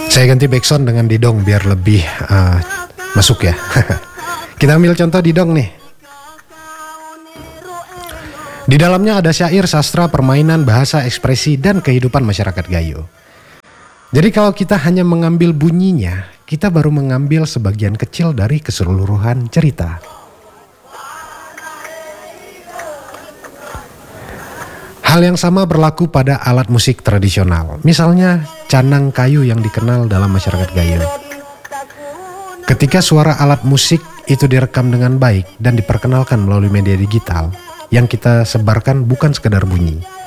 Saya ganti backsound dengan didong biar lebih masuk ya. Kita ambil contoh didong nih. Di dalamnya ada syair, sastra, permainan, bahasa, ekspresi, dan kehidupan masyarakat Gayo. Jadi kalau kita hanya mengambil bunyinya, kita baru mengambil sebagian kecil dari keseluruhan cerita. Hal yang sama berlaku pada alat musik tradisional. Misalnya canang kayu yang dikenal dalam masyarakat Gayo. Ketika suara alat musik itu direkam dengan baik dan diperkenalkan melalui media digital, yang kita sebarkan bukan sekedar bunyi,